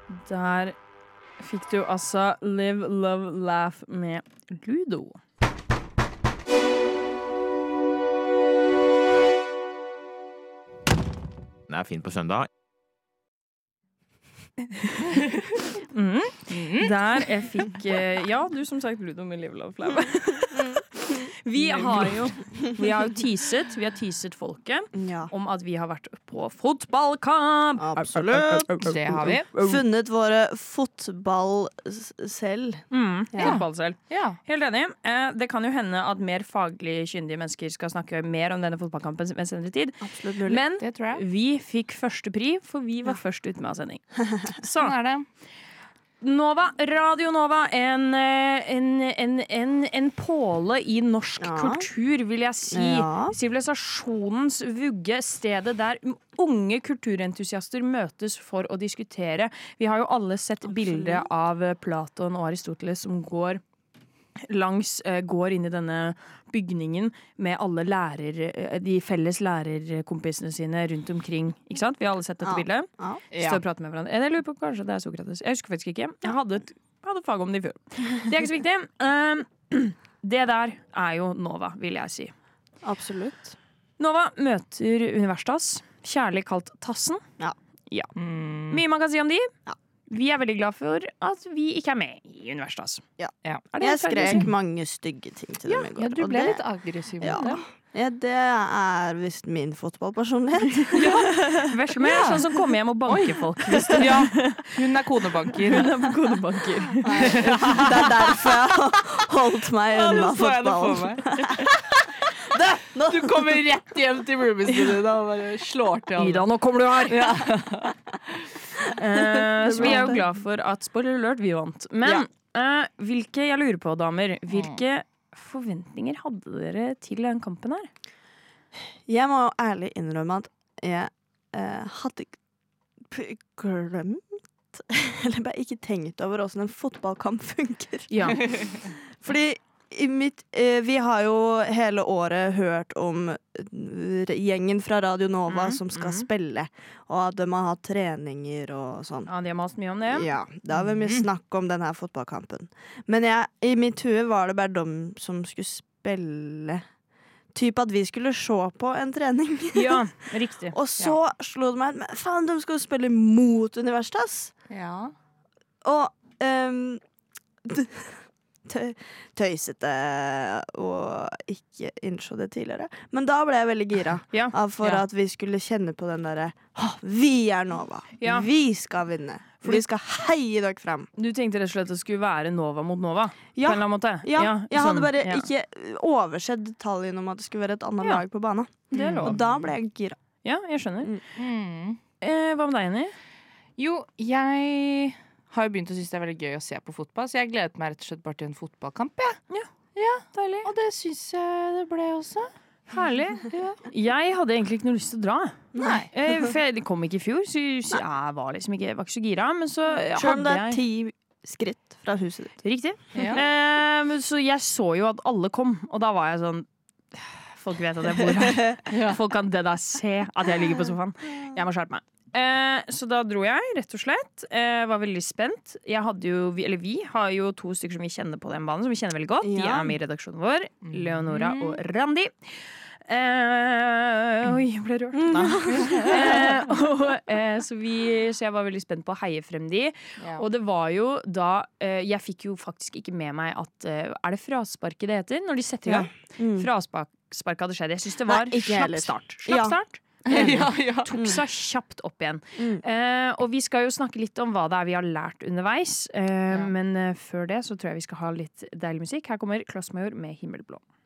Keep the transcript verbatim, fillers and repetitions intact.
Der fikk du altså Live, Love, Laugh med Ludo. Den er fin på søndag. Mm. Mm. Der jeg fikk eh, Ja, du som sagt Ludo med Live, Love, Laugh. Vi har jo Vi har jo teaset Vi har teaset folket Ja. om at vi har vært på fotballkamp. Absolutt. Det har vi. Funnet våre fotball s- selv. Mm, Ja. fotball selv. Ja. Helt enig. Eh, det kan jo hende at mer faglig kyndige mennesker skal snakke mer om denne fotballkampen ved senere tid. Absolutt mulig. Men Det tror jeg. vi fikk første pri, for vi var først ute med av sending. Så Sånn er det. Nova, Radio Nova, en, eh, en, en, en, en påle i norsk Ja. kultur, vil jeg si. Ja. Sivilisasjonens vugge, stedet der unge kulturentusiaster møtes for å diskutere. Vi har jo alle sett bilder av Platon og Aristoteles som går langs, eh, går inn i denne bygningen med alle lærer, eh, de felles lærerkompisene sine rundt omkring. Ikke sant? Vi har alle sett dette Ja. bildet. Ja. Står og prater med hverandre. Jeg lurer på kanskje det er Sokrates. Jeg husker faktisk ikke. Jeg hadde et jeg hadde fag om det i fjor. Det er ikke så viktig. Um, det der er jo Nova, vil jeg si. Absolutt. Nova møter Universitas, kjærlig kalt Tassen. Ja. Ja. Mm. Mye man kan si om de. Ja. Vi er veldig glad for at vi ikke er med i Universitas. Ja. Ja. Er det Jeg helt feil å si? skrek mange stygge ting til dem i går. Ja, du og ble det, litt aggressiv. ja. med det. Ja, det er visst min fotballpersonlighet. Veslemø er sånn som kommer hjem og banker folk. Hvis du Ja, hun er konebanker. Hun er på kodebanker. Det er derfor jeg har holdt meg unna Så jeg det for fotballen. meg. Du kommer rett hjem til roomien din og bare slår til alle. Ida, nå kommer du her! Eh, så vi er jo glad for at spoiler alert, vi vant. Men eh, hvilke, jeg lurer på, damer, hvilke forventninger hadde dere til den kampen her? Jeg må ærlig innrømme at jeg eh, hadde p- glemt eller bare ikke tenkt over hvordan en fotballkamp funker. Ja. Fordi i mitt, eh, vi har jo hele året hørt om eh, gjengen fra Radio Nova Mhm, som skal mhm. spille, og at de har hatt treninger og sånn. Ja, de har mast mye om det. Ja, det har vært mye snakk om denne fotballkampen. Men jeg, i mitt hue var det bare de som skulle spille. Typ at vi skulle se på en trening. Ja, riktig. Og så slo det meg at men faen, de skulle spille mot Universitas. Ja. Og um, tø tøysete og ikke innså det tidligere. Men da ble jeg veldig gira Ja. av for Ja. at vi skulle kjenne på den derre «Åh, vi er Nova. Ja. Vi skal vinne. For vi skal heie dere frem. Du tenkte rett og slett at det skulle være Nova mot Nova? Ja. På en eller annen måte? Ja, jeg sånn, hadde bare ja. ikke oversett detaljen om at det skulle være et annet Ja. lag på banen. Det er lov. Og da ble jeg gira. Ja, jeg skjønner. Mm. Eh, hva med deg, Jenny? Jo, jeg har jo begynt å synes det er veldig gøy å se på fotball, så jeg gledet meg rett og slett bare til en fotballkamp. Ja. Deilig. Og det syns jeg det ble også. Herlig. Ja. Jeg hadde egentlig ikke noe lyst til å dra. Nei. Eh, for jeg, det kom ikke i fjor, så, så jeg var liksom ikke, jeg var ikke så gira. Men så Selv om hadde det er jeg ti skritt fra huset ditt. Riktig. Ja. Eh, men så jeg så jo at alle kom, og da var jeg sånn Folk vet at jeg bor her. Ja. Folk kan det der se at jeg ligger på sofaen. Jeg må skjerpe meg. Eh, så da dro jeg, rett og slett. Eh, var veldig spent. Jeg hadde jo, vi, eller vi har jo to stykker som vi kjenner på den banen, som vi kjenner veldig godt. De Ja. er med i redaksjonen vår. Leonora og Randi. Eh, oi, jeg ble rørt. eh, og, eh, så, vi, så jeg var veldig spent på å heie frem de. Ja. Og det var jo da eh, Jeg fikk jo faktisk ikke med meg at eh, Er det frasparket det heter? Når de setter i gang? Mm. Fraspark hadde skjedd. Jeg syns det Nei, var ikke slapp heller. start. Slapp Ja. start. Ja, ja. Tok seg kjapt opp igjen. Mm. Eh, og vi skal jo snakke litt om hva det er vi har lært underveis. Eh, Ja. Men eh, før det så tror jeg vi skal ha litt deilig musikk. Her kommer Klossmajor med 'Himmelblå'.